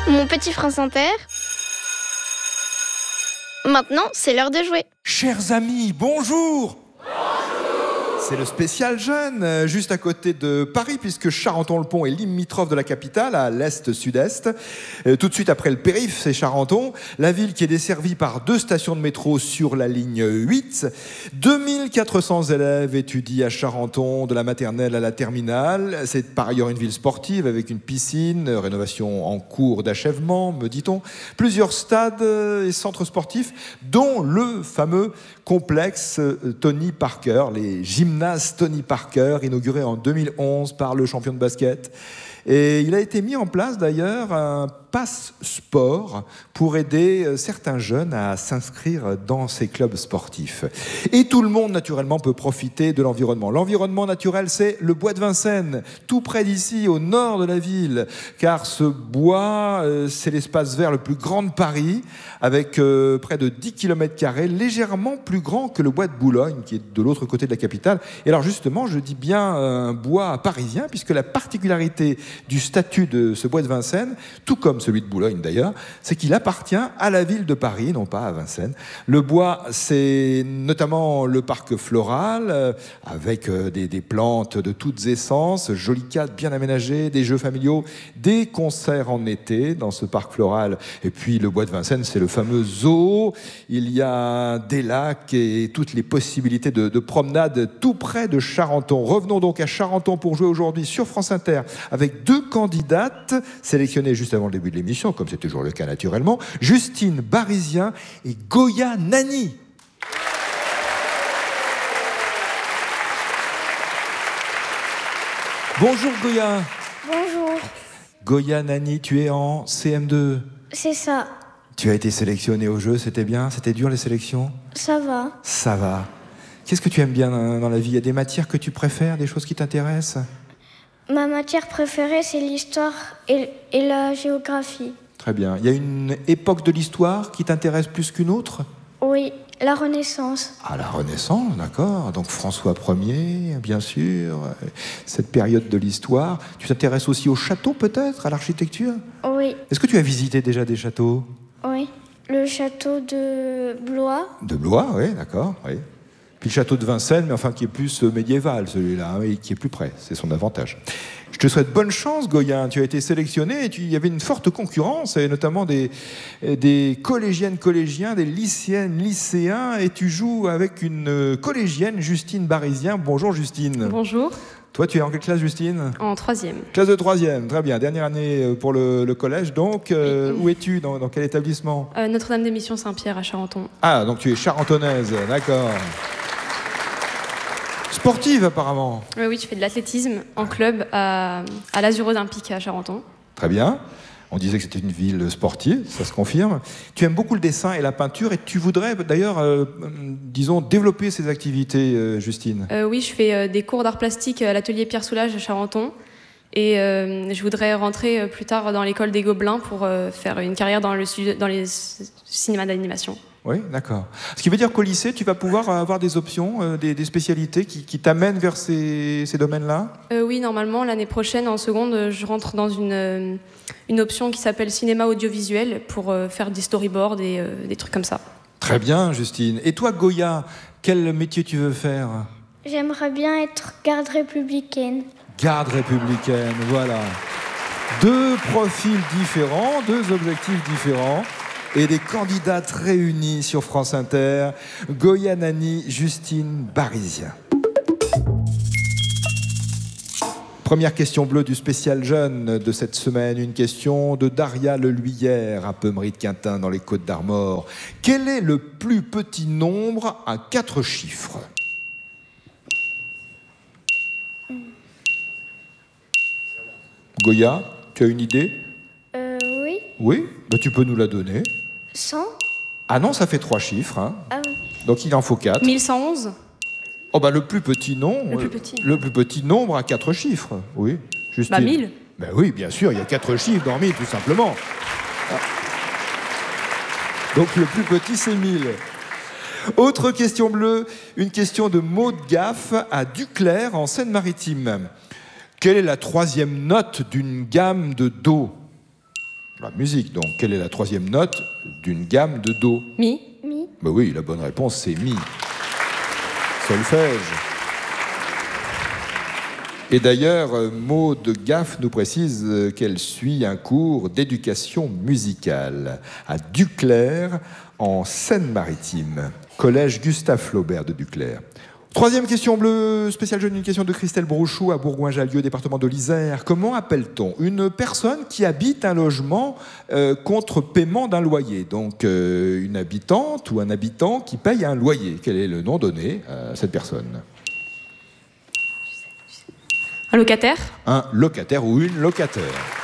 Mon petit France Inter. Maintenant, c'est l'heure de jouer. Chers amis, bonjour. C'est le spécial jeune, juste à côté de Paris, puisque Charenton-le-Pont est limitrophe de la capitale, à l'est-sud-est. Tout de suite après le périph', c'est Charenton, la ville qui est desservie par 2 stations de métro sur la ligne 8. 2400 élèves étudient à Charenton, de la maternelle à la terminale. C'est par ailleurs une ville sportive, avec une piscine, rénovation en cours d'achèvement, me dit-on. Plusieurs stades et centres sportifs, dont le fameux complexe Tony Parker, les gymnases Tony Parker, inauguré en 2011 par le champion de basket. Et il a été mis en place d'ailleurs un pass sport pour aider certains jeunes à s'inscrire dans ces clubs sportifs. Et tout le monde naturellement peut profiter de l'environnement. L'environnement naturel, c'est le bois de Vincennes, tout près d'ici, au nord de la ville, car ce bois, c'est l'espace vert le plus grand de Paris, avec près de 10 km², légèrement plus grand que le bois de Boulogne, qui est de l'autre côté de la capitale. Et alors justement, je dis bien un bois parisien, puisque la particularité du statut de ce bois de Vincennes, tout comme celui de Boulogne d'ailleurs, c'est qu'il appartient à la ville de Paris, non pas à Vincennes. Le bois, c'est notamment le parc floral, avec des plantes de toutes essences, joli cadre bien aménagé, des jeux familiaux, des concerts en été dans ce parc floral. Et puis le bois de Vincennes, c'est le fameux zoo. Il y a des lacs et toutes les possibilités de promenade tout près de Charenton. Revenons donc à Charenton pour jouer aujourd'hui sur France Inter avec 2 candidates sélectionnées juste avant le début de l'émission, comme c'est toujours le cas naturellement, Justine Barizien et Goya Nani. Bonjour Goya. Bonjour. Goya Nani, tu es en CM2. C'est ça. Tu as été sélectionnée au jeu, c'était bien? C'était dur les sélections? Ça va. Ça va. Qu'est-ce que tu aimes bien dans la vie? Il y a des matières que tu préfères, des choses qui t'intéressent? Ma matière préférée, c'est l'histoire et la géographie. Très bien. Il y a une époque de l'histoire qui t'intéresse plus qu'une autre? Oui, la Renaissance. Ah, la Renaissance, d'accord. Donc François Ier, bien sûr. Cette période de l'histoire. Tu t'intéresses aussi au château, peut-être, à l'architecture? Oui. Est-ce que tu as visité déjà des châteaux? Oui. Le château de Blois. De Blois, oui, d'accord, oui. Puis le château de Vincennes, mais enfin qui est plus médiéval celui-là, hein, et qui est plus près, c'est son avantage. Je te souhaite bonne chance, Goya. Tu as été sélectionné et il y avait une forte concurrence, et notamment des collégiennes, collégiens, des lycéennes, lycéens, et tu joues avec une collégienne, Justine Barizien. Bonjour Justine. Bonjour. Toi, tu es en quelle classe, Justine? En 3e. Classe de 3e, très bien. Dernière année pour le collège, donc. Où es-tu? Dans quel établissement? Notre-Dame des Missions Saint-Pierre à Charenton. Ah, donc tu es charentonnaise, d'accord. Sportive, apparemment. Oui, je fais de l'athlétisme en club à l'Azur Olympique à Charenton. Très bien. On disait que c'était une ville sportive, ça se confirme. Tu aimes beaucoup le dessin et la peinture, et tu voudrais d'ailleurs, disons, développer ces activités, Justine. Oui, je fais des cours d'art plastique à l'atelier Pierre Soulages à Charenton. Et je voudrais rentrer plus tard dans l'école des Gobelins pour faire une carrière dans les cinémas d'animation. Oui, d'accord. Ce qui veut dire qu'au lycée, tu vas pouvoir avoir des options, des spécialités qui t'amènent vers ces domaines-là? Oui, normalement, l'année prochaine, en seconde, je rentre dans une option qui s'appelle cinéma audiovisuel pour faire des storyboards et des trucs comme ça. Très bien, Justine. Et toi, Goya, quel métier tu veux faire? J'aimerais bien être garde républicaine. Garde républicaine, voilà. 2 profils différents, 2 objectifs différents. Et des candidates réunies sur France Inter, Goya Nani, Justine Barizien. Première question bleue du spécial jeune de cette semaine, une question de Daria Leluyère à Pemery-de-Quintin dans les Côtes-d'Armor. Quel est le plus petit nombre à 4 chiffres? Goya, tu as une idée? Oui. Oui, bah, tu peux nous la donner. 100. Ah non, ça fait 3 chiffres. Hein. Ah oui. Donc il en faut 4. 1111. Oh bah le plus petit Le plus petit. nombre à 4 chiffres. Oui. Justine. Bah 1000. Ben oui, bien sûr, il y a 4 chiffres dans 1000, tout simplement. Ah. Donc le plus petit, c'est 1000. Autre question bleue, une question de Maud Gaff à Duclair, en Seine-Maritime. Quelle est la 3e note d'une gamme de Do? La musique, donc. Quelle est la troisième note d'une gamme de Do? Mi. Mi. Ben oui, la bonne réponse, c'est Mi. Solfège. Et d'ailleurs, Maude Gaff nous précise qu'elle suit un cours d'éducation musicale à Duclair, en Seine-Maritime. Collège Gustave Flaubert de Duclair. Troisième question bleue, spéciale jeune, une question de Christelle Brochou à Bourgoin-Jallieu, département de l'Isère. Comment appelle-t-on une personne qui habite un logement contre paiement d'un loyer? Donc une habitante ou un habitant qui paye un loyer. Quel est le nom donné à cette personne? Un locataire. Un locataire ou une locataire.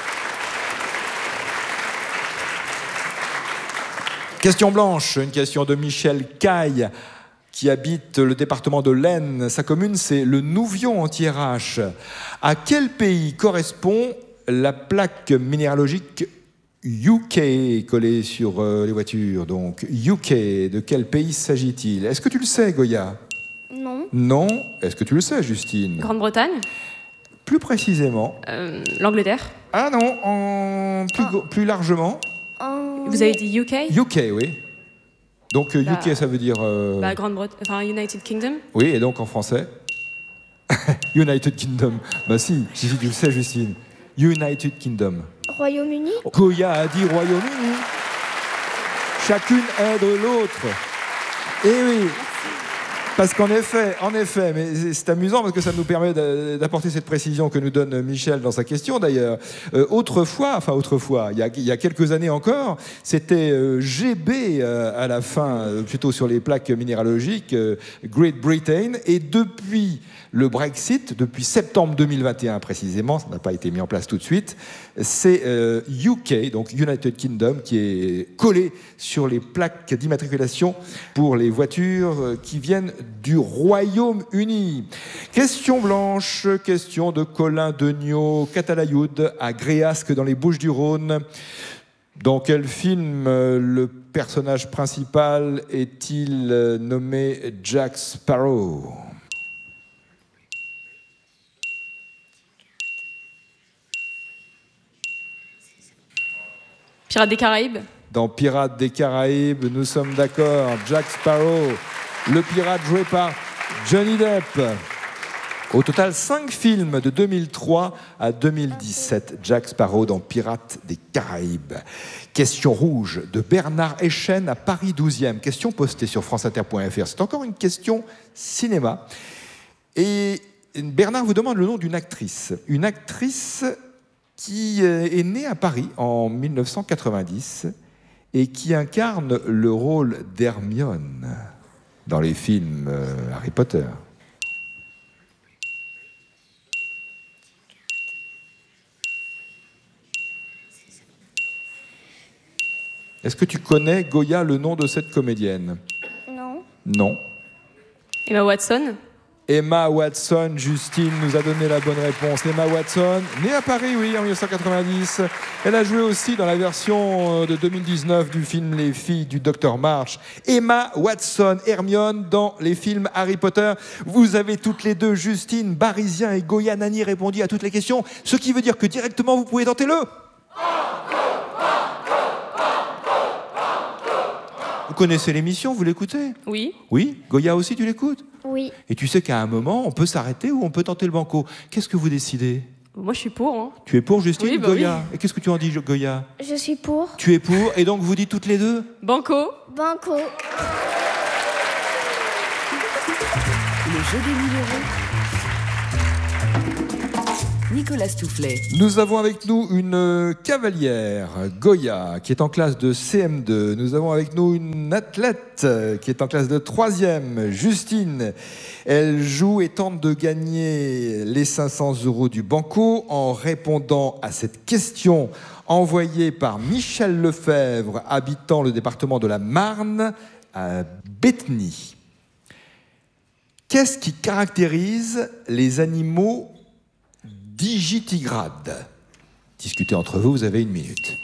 Question blanche, une question de Michel Caille, qui habite le département de l'Aisne. Sa commune, c'est le Nouvion en Thiérache. À quel pays correspond la plaque minéralogique UK collée sur les voitures? Donc, UK, de quel pays s'agit-il? Est-ce que tu le sais, Goya? Non. Non. Est-ce que tu le sais, Justine? Grande-Bretagne. Plus précisément. L'Angleterre. Ah non, plus largement. Vous avez dit UK? UK, oui. Donc UK, ça veut dire... Grande-Bretagne, enfin United Kingdom. Oui, et donc en français United Kingdom. Bah si tu le sais, Justine. United Kingdom. Royaume-Uni. Goya a dit Royaume-Uni. Chacune aide l'autre. Eh oui. Parce qu'en effet, mais c'est amusant parce que ça nous permet d'apporter cette précision que nous donne Michel dans sa question d'ailleurs. Autrefois, il y a quelques années encore, c'était GB à la fin, plutôt sur les plaques minéralogiques, Great Britain, et depuis le Brexit, depuis septembre 2021 précisément, ça n'a pas été mis en place tout de suite, c'est UK, donc United Kingdom, qui est collé sur les plaques d'immatriculation pour les voitures qui viennent du Royaume-Uni. Question blanche, question de Colin Degnaud, Catalayoud, à Gréasque dans les Bouches-du-Rhône. Dans quel film le personnage principal est-il nommé Jack Sparrow? Pirates des Caraïbes. Dans Pirates des Caraïbes, nous sommes d'accord. Jack Sparrow, le pirate joué par Johnny Depp. Au total, 5 films de 2003 à 2017. Jack Sparrow dans Pirates des Caraïbes. Question rouge de Bernard Echen à Paris 12e. Question postée sur franceinter.fr. C'est encore une question cinéma. Et Bernard vous demande le nom d'une actrice. Une actrice qui est née à Paris en 1990 et qui incarne le rôle d'Hermione dans les films Harry Potter. Est-ce que tu connais, Goya, le nom de cette comédienne? Non. Non. Emma Watson. Emma Watson, Justine nous a donné la bonne réponse. Emma Watson, née à Paris, oui, en 1990. Elle a joué aussi dans la version de 2019 du film Les filles du Dr March. Emma Watson, Hermione dans les films Harry Potter. Vous avez toutes les deux, Justine, Barizien et Goya Nani, répondu à toutes les questions, ce qui veut dire que directement vous pouvez tenter le... Vous connaissez l'émission, vous l'écoutez? Oui. Oui? Goya aussi, tu l'écoutes? Oui. Et tu sais qu'à un moment, on peut s'arrêter ou on peut tenter le banco. Qu'est-ce que vous décidez? Moi, je suis pour. Hein. Tu es pour, Justine? Oui, Goya? oui. Et qu'est-ce que tu en dis, Goya? Je suis pour. Tu es pour, et donc vous dites toutes les deux? Banco. Banco. Le jeu des 1000 euros. Nicolas Stoufflet. Nous avons avec nous une cavalière, Goya, qui est en classe de CM2. Nous avons avec nous une athlète qui est en classe de 3e, Justine. Elle joue et tente de gagner les 500 € du banco en répondant à cette question envoyée par Michel Lefebvre, habitant le département de la Marne, à Bétheny. Qu'est-ce qui caractérise les animaux digitigrades? Discutez entre vous, vous avez 1 minute.